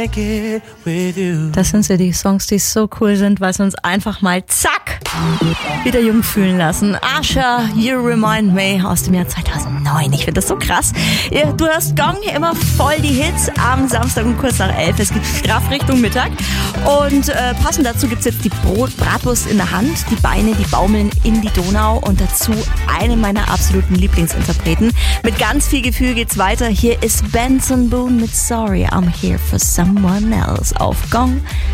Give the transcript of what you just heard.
Das sind so die Songs, die so cool sind, weil sie uns einfach mal zack wieder jung fühlen lassen. Usher, You Remind Me aus dem Jahr 2009. Ich finde das so krass. Ja, du hörst Gong, immer voll die Hits am Samstag um kurz nach 11. Es geht straff Richtung Mittag. Und passend dazu gibt es jetzt die Bratwurst in der Hand, die Beine, die baumeln in die Donau und dazu eine meiner absoluten Lieblingsinterpreten. Mit ganz viel Gefühl geht's weiter. Hier ist Benson Boone mit Sorry, I'm Here for Someone Else auf Gong